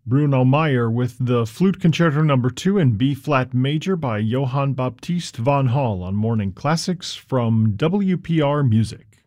Bruno Meyer with the Flute Concerto No. 2 in B-flat major by Johann Baptist von Hall on Morning Classics from WPR Music.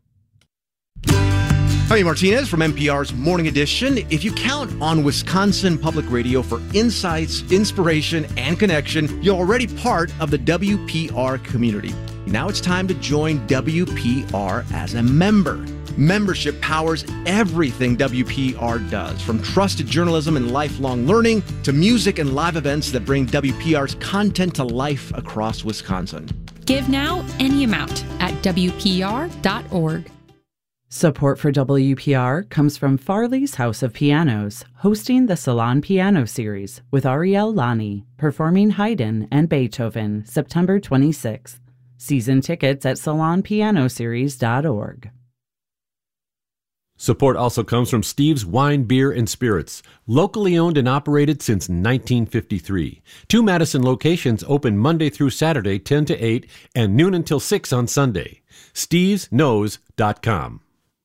Javi Martinez from NPR's Morning Edition. If you count on Wisconsin Public Radio for insights, inspiration, and connection, you're already part of the WPR community. Now it's time to join WPR as a member. Membership powers everything WPR does, from trusted journalism and lifelong learning to music and live events that bring WPR's content to life across Wisconsin. Give now any amount at WPR.org. Support for WPR comes from Farley's House of Pianos, hosting the Salon Piano Series with Ariel Lani, performing Haydn and Beethoven, September 26th. Season tickets at salonpianoseries.org. Support also comes from Steve's Wine, Beer, and Spirits, locally owned and operated since 1953. 2 Madison locations open Monday through Saturday, 10 to 8, and noon until 6 on Sunday. StevesKnows.com.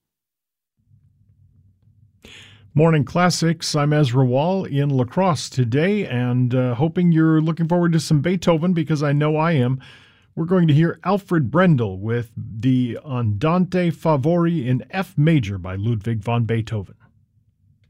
Morning Classics, I'm Ezra Wall in La Crosse today, and hoping you're looking forward to some Beethoven, because I know I am. We're going to hear Alfred Brendel with the Andante Favori in F major by Ludwig van Beethoven.